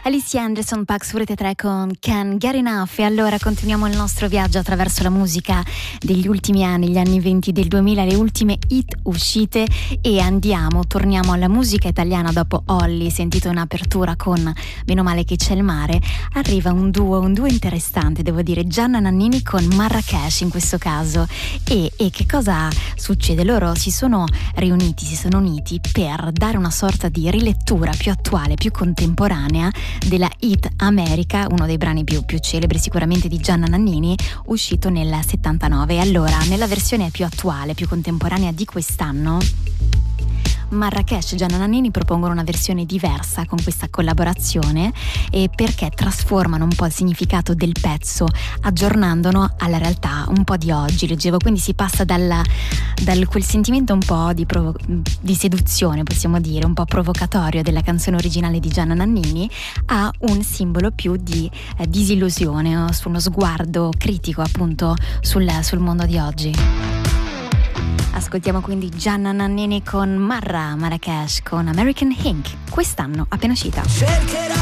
Alicia Anderson, Pax Furete 3 con Can't Get Enough. E allora continuiamo il nostro viaggio attraverso la musica degli ultimi anni, gli anni 20 del 2000, le ultime hit uscite, e torniamo alla musica italiana. Dopo Olly, sentito in apertura con Meno male che c'è il mare, arriva un duo interessante, devo dire, Gianna Nannini con Marrakesh in questo caso. E che cosa succede? Loro si sono uniti per dare una sorta di rilettura più attuale, più contemporanea della hit America, uno dei brani più celebri sicuramente di Gianna Nannini, uscito nel 79. E allora, nella versione più attuale, più contemporanea di quest'anno, Marrakesh e Gianna Nannini propongono una versione diversa con questa collaborazione, e perché trasformano un po' il significato del pezzo, aggiornandolo alla realtà un po' di oggi. Leggevo, quindi si passa dal quel sentimento un po' di seduzione, possiamo dire, un po' provocatorio della canzone originale di Gianna Nannini, a un simbolo più di disillusione, su uno sguardo critico appunto sul mondo di oggi. Ascoltiamo quindi Gianna Nannini con Marrakesh con American Ink, quest'anno appena uscita.